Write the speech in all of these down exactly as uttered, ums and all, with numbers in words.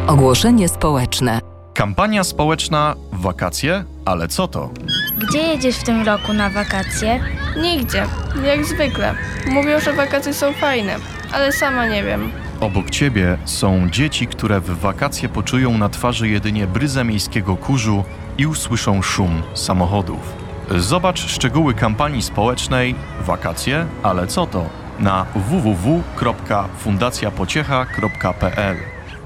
Ogłoszenie społeczne. Kampania społeczna Wakacje? Ale co to? Gdzie jedziesz w tym roku na wakacje? Nigdzie, jak zwykle. Mówią, że wakacje są fajne, ale sama nie wiem. Obok ciebie są dzieci, które w wakacje poczują na twarzy jedynie bryzę miejskiego kurzu i usłyszą szum samochodów. Zobacz szczegóły kampanii społecznej Wakacje? Ale co to? Na w w w kropka fundacja pociecha kropka p l.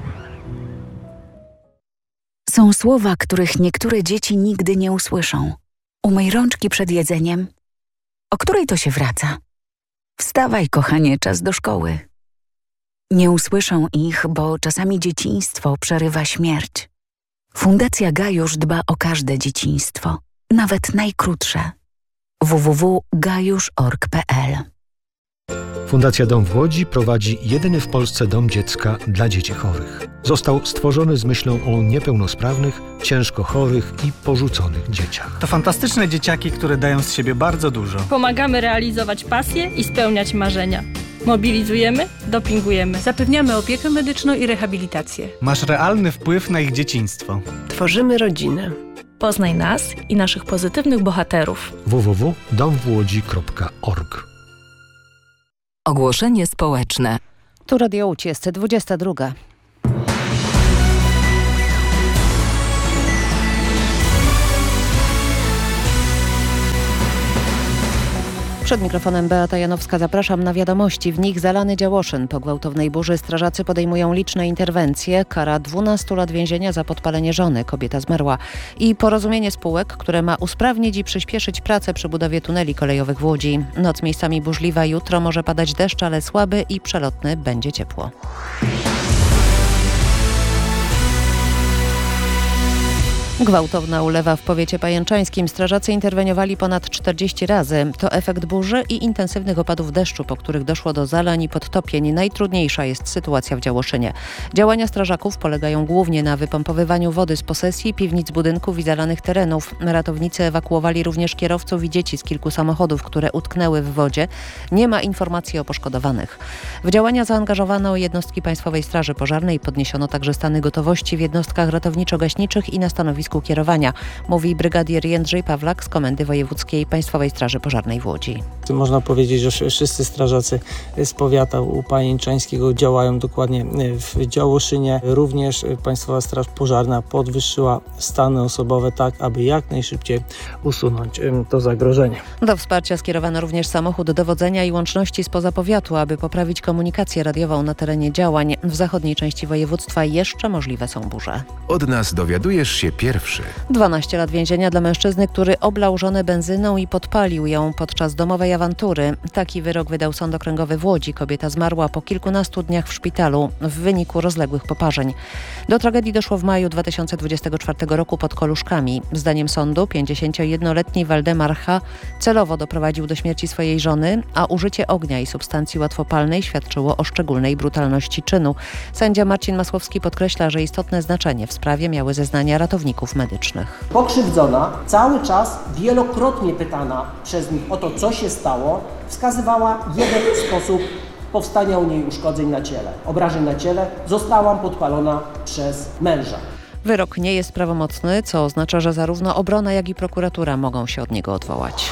Są słowa, których niektóre dzieci nigdy nie usłyszą. Umyj rączki przed jedzeniem. O której to się wraca? Wstawaj, kochanie, czas do szkoły. Nie usłyszą ich, bo czasami dzieciństwo przerywa śmierć. Fundacja Gajusz dba o każde dzieciństwo, nawet najkrótsze. w w w kropka gajusz kropka org kropka p l. Fundacja Dom w Łodzi prowadzi jedyny w Polsce dom dziecka dla dzieci chorych. Został stworzony z myślą o niepełnosprawnych, ciężko chorych i porzuconych dzieciach. To fantastyczne dzieciaki, które dają z siebie bardzo dużo. Pomagamy realizować pasje i spełniać marzenia. Mobilizujemy, dopingujemy. Zapewniamy opiekę medyczną i rehabilitację. Masz realny wpływ na ich dzieciństwo. Tworzymy rodzinę. Poznaj nas i naszych pozytywnych bohaterów. w w w kropka dom w łodzi kropka org. Ogłoszenie społeczne. Tu Radio Łódź, jest dwudziesta druga. Przed mikrofonem Beata Janowska, zapraszam na wiadomości. W nich zalany Działoszyn. Po gwałtownej burzy strażacy podejmują liczne interwencje. Kara dwunastu lat więzienia za podpalenie żony. Kobieta zmarła. I porozumienie spółek, które ma usprawnić i przyspieszyć pracę przy budowie tuneli kolejowych w Łodzi. Noc miejscami burzliwa, jutro może padać deszcz, ale słaby i przelotny, będzie ciepło. Gwałtowna ulewa w powiecie pajęczańskim. Strażacy interweniowali ponad czterdzieści razy. To efekt burzy i intensywnych opadów deszczu, po których doszło do zalań i podtopień. Najtrudniejsza jest sytuacja w Działoszynie. Działania strażaków polegają głównie na wypompowywaniu wody z posesji, piwnic budynków i zalanych terenów. Ratownicy ewakuowali również kierowców i dzieci z kilku samochodów, które utknęły w wodzie. Nie ma informacji o poszkodowanych. W działania zaangażowano jednostki Państwowej Straży Pożarnej. Podniesiono także stany gotowości w jednostkach ratowniczo-gaśniczych i na stanowisku kierowania, mówi brygadier Jędrzej Pawlak z Komendy Wojewódzkiej Państwowej Straży Pożarnej w Łodzi. Można powiedzieć, że wszyscy strażacy z powiatu pajęczańskiego działają dokładnie w Działoszynie. Również Państwowa Straż Pożarna podwyższyła stany osobowe tak, aby jak najszybciej usunąć to zagrożenie. Do wsparcia skierowano również samochód dowodzenia i łączności spoza powiatu, aby poprawić komunikację radiową na terenie działań. W zachodniej części województwa jeszcze możliwe są burze. Od nas dowiadujesz się pierwszy. dwanaście lat więzienia dla mężczyzny, który oblał żonę benzyną i podpalił ją podczas domowej awantury. Taki wyrok wydał Sąd Okręgowy w Łodzi. Kobieta zmarła po kilkunastu dniach w szpitalu w wyniku rozległych poparzeń. Do tragedii doszło w maju dwa tysiące dwudziestego czwartego roku pod Koluszkami. Zdaniem sądu pięćdziesięciojednoletni Waldemar H. celowo doprowadził do śmierci swojej żony, a użycie ognia i substancji łatwopalnej świadczyło o szczególnej brutalności czynu. Sędzia Marcin Masłowski podkreśla, że istotne znaczenie w sprawie miały zeznania ratowników medycznych. Pokrzywdzona, cały czas wielokrotnie pytana przez nich o to, co się stało, wskazywała jeden sposób powstania u niej uszkodzeń na ciele, obrażeń na ciele. Zostałam podpalona przez męża. Wyrok nie jest prawomocny, co oznacza, że zarówno obrona, jak i prokuratura mogą się od niego odwołać.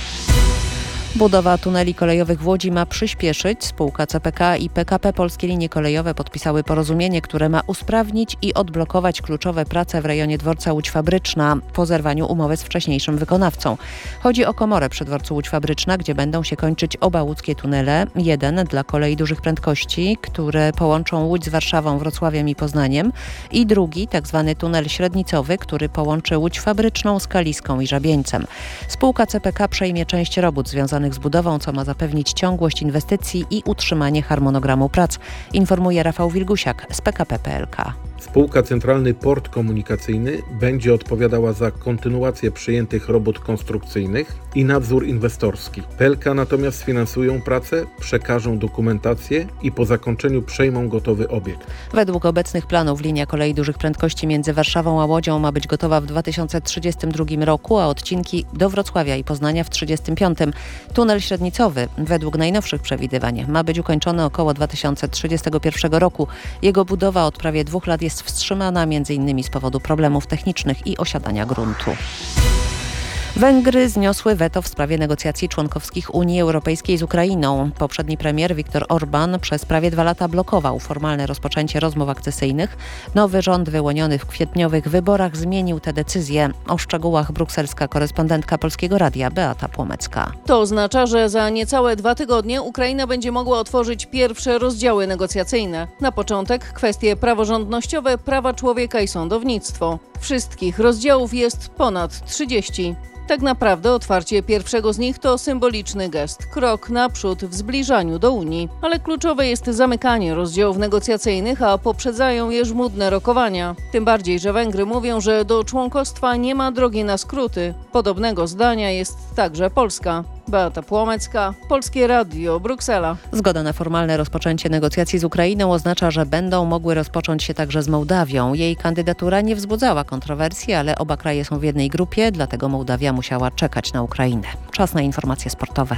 Budowa tuneli kolejowych w Łodzi ma przyspieszyć. Spółka C P K i P K P Polskie Linie Kolejowe podpisały porozumienie, które ma usprawnić i odblokować kluczowe prace w rejonie dworca Łódź Fabryczna po zerwaniu umowy z wcześniejszym wykonawcą. Chodzi o komorę przy dworcu Łódź Fabryczna, gdzie będą się kończyć oba łódzkie tunele. Jeden dla kolei dużych prędkości, które połączą Łódź z Warszawą, Wrocławiem i Poznaniem, i drugi, tak zwany tunel średnicowy, który połączy Łódź Fabryczną z Kaliską i Żabieńcem. Spółka C P K przejmie część robót związanych z budową, co ma zapewnić ciągłość inwestycji i utrzymanie harmonogramu prac, informuje Rafał Wilgusiak z P K P kropka P L K. Spółka Centralny Port Komunikacyjny będzie odpowiadała za kontynuację przyjętych robót konstrukcyjnych i nadzór inwestorski. P L K natomiast sfinansują pracę, przekażą dokumentację i po zakończeniu przejmą gotowy obiekt. Według obecnych planów linia kolei dużych prędkości między Warszawą a Łodzią ma być gotowa w dwa tysiące trzydziestym drugim roku, a odcinki do Wrocławia i Poznania w trzydziestym piątym. Tunel średnicowy według najnowszych przewidywań ma być ukończony około dwa tysiące trzydziestego pierwszego roku. Jego budowa od prawie dwóch lat jest jest wstrzymana między innymi z powodu problemów technicznych i osiadania gruntu. Węgry zniosły weto w sprawie negocjacji członkowskich Unii Europejskiej z Ukrainą. Poprzedni premier Viktor Orbán przez prawie dwa lata blokował formalne rozpoczęcie rozmów akcesyjnych. Nowy rząd wyłoniony w kwietniowych wyborach zmienił tę decyzję. O szczegółach brukselska korespondentka Polskiego Radia Beata Płomecka. To oznacza, że za niecałe dwa tygodnie Ukraina będzie mogła otworzyć pierwsze rozdziały negocjacyjne. Na początek kwestie praworządnościowe, prawa człowieka i sądownictwo. Wszystkich rozdziałów jest ponad trzydzieści. Tak naprawdę otwarcie pierwszego z nich to symboliczny gest, krok naprzód w zbliżaniu do Unii. Ale kluczowe jest zamykanie rozdziałów negocjacyjnych, a poprzedzają je żmudne rokowania. Tym bardziej, że Węgry mówią, że do członkostwa nie ma drogi na skróty. Podobnego zdania jest także Polska. Beata Płomecka, Polskie Radio, Bruksela. Zgoda na formalne rozpoczęcie negocjacji z Ukrainą oznacza, że będą mogły rozpocząć się także z Mołdawią. Jej kandydatura nie wzbudzała kontrowersji, ale oba kraje są w jednej grupie, dlatego Mołdawia musiała czekać na Ukrainę. Czas na informacje sportowe.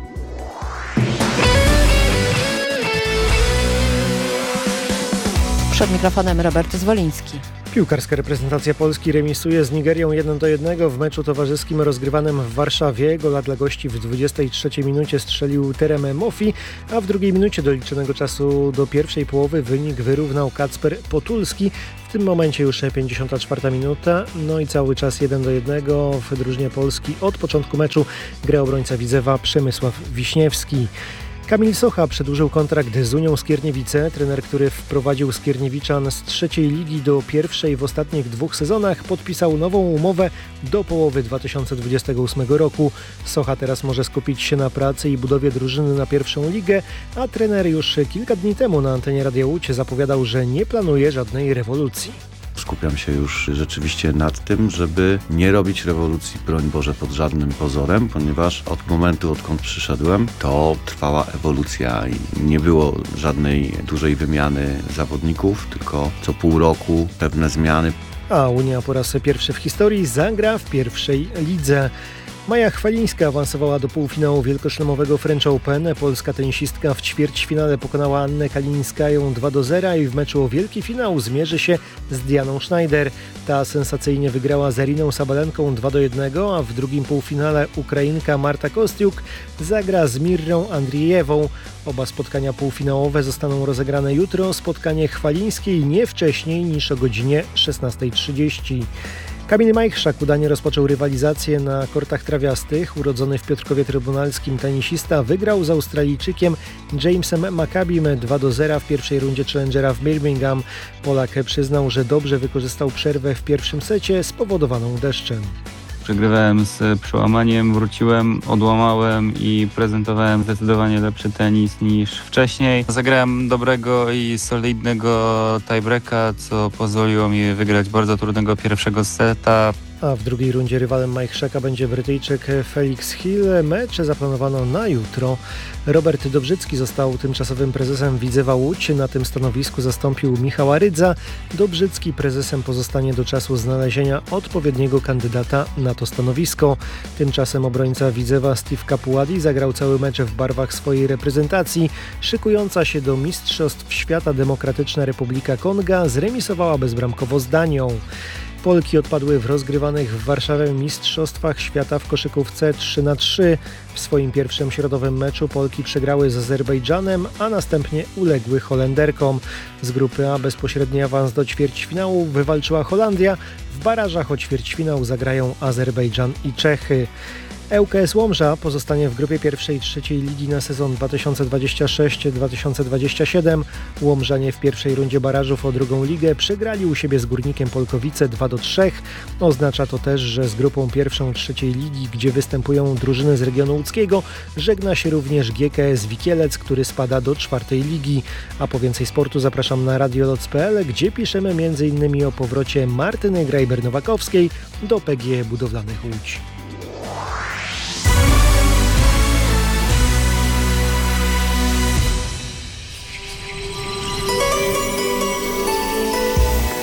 Przed mikrofonem Robert Zwoliński. Piłkarska reprezentacja Polski remisuje z Nigerią jeden do jednego w meczu towarzyskim rozgrywanym w Warszawie. Gola dla gości w dwudziestej trzeciej minucie strzelił Terem Mofi, a w drugiej minucie doliczonego czasu do pierwszej połowy wynik wyrównał Kacper Potulski. W tym momencie już pięćdziesiąta czwarta minuta, no i cały czas jeden do jednego w drużynie Polski. Od początku meczu gra obrońca Widzewa Przemysław Wiśniewski. Kamil Socha przedłużył kontrakt z Unią Skierniewice. Trener, który wprowadził Skierniewiczan z trzeciej ligi do pierwszej w ostatnich dwóch sezonach, podpisał nową umowę do połowy dwa tysiące dwudziestego ósmego roku. Socha teraz może skupić się na pracy i budowie drużyny na pierwszą ligę, a trener już kilka dni temu na antenie Radia Łódź zapowiadał, że nie planuje żadnej rewolucji. Skupiam się już rzeczywiście nad tym, żeby nie robić rewolucji, broń Boże, pod żadnym pozorem, ponieważ od momentu, odkąd przyszedłem, to trwała ewolucja i nie było żadnej dużej wymiany zawodników, tylko co pół roku pewne zmiany. A Unia po raz pierwszy w historii zagra w pierwszej lidze. Maja Chwalińska awansowała do półfinału wielkoszlemowego French Open. Polska tenisistka w ćwierćfinale pokonała Annę Kalińskają dwa do zera i w meczu o wielki finał zmierzy się z Dianą Schneider. Ta sensacyjnie wygrała z Ariną Sabalenką dwa do jednego, a w drugim półfinale Ukrainka Marta Kostiuk zagra z Mirrą Andrijewą. Oba spotkania półfinałowe zostaną rozegrane jutro. Spotkanie Chwalińskiej nie wcześniej niż o godzinie szesnastej trzydzieści. Kamil Majchrzak udanie rozpoczął rywalizację na kortach trawiastych. Urodzony w Piotrkowie Trybunalskim tenisista wygrał z Australijczykiem Jamesem Maccabim dwa do zera w pierwszej rundzie Challengera w Birmingham. Polak przyznał, że dobrze wykorzystał przerwę w pierwszym secie spowodowaną deszczem. Przegrywałem z przełamaniem, wróciłem, odłamałem i prezentowałem zdecydowanie lepszy tenis niż wcześniej. Zagrałem dobrego i solidnego tiebreaka, co pozwoliło mi wygrać bardzo trudnego pierwszego seta. A w drugiej rundzie rywalem Majchrzaka będzie Brytyjczyk Felix Hill. Mecz zaplanowano na jutro. Robert Dobrzycki został tymczasowym prezesem Widzewa Łódź. Na tym stanowisku zastąpił Michała Rydza. Dobrzycki prezesem pozostanie do czasu znalezienia odpowiedniego kandydata na to stanowisko. Tymczasem obrońca Widzewa Steve Capuadi zagrał cały mecz w barwach swojej reprezentacji. Szykująca się do Mistrzostw Świata Demokratyczna Republika Konga zremisowała bezbramkowo z Danią. Polki odpadły w rozgrywanych w Warszawie Mistrzostwach Świata w koszykówce trzy na trzy. W swoim pierwszym środowym meczu Polki przegrały z Azerbejdżanem, a następnie uległy Holenderkom. Z grupy A bezpośredni awans do ćwierćfinału wywalczyła Holandia. W barażach o ćwierćfinał zagrają Azerbejdżan i Czechy. ŁKS Łomża pozostanie w grupie pierwszej trzeciej ligi na sezon dwa tysiące dwudziesty szósty dwa tysiące dwudziesty siódmy. Łomżanie w pierwszej rundzie barażów o drugą ligę przegrali u siebie z Górnikiem Polkowice dwa do trzech. Oznacza to też, że z grupą pierwszą trzeciej ligi, gdzie występują drużyny z regionu łódzkiego, żegna się również G K S Wikielec, który spada do czwartej ligi. A po więcej sportu zapraszam na radioloc kropka p l, gdzie piszemy między innymi o powrocie Martyny Grajber-Nowakowskiej do P G E Budowlanych Łódź.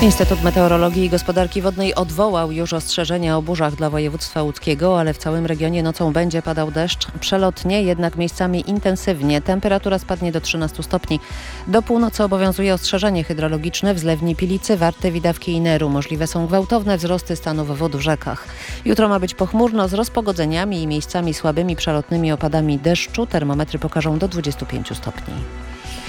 Instytut Meteorologii i Gospodarki Wodnej odwołał już ostrzeżenia o burzach dla województwa łódzkiego, ale w całym regionie nocą będzie padał deszcz. Przelotnie, jednak miejscami intensywnie. Temperatura spadnie do trzynastu stopni. Do północy obowiązuje ostrzeżenie hydrologiczne w zlewni Pilicy, Warty, Widawki i Neru. Możliwe są gwałtowne wzrosty stanów wód w rzekach. Jutro ma być pochmurno z rozpogodzeniami i miejscami słabymi przelotnymi opadami deszczu. Termometry pokażą do dwudziestu pięciu stopni.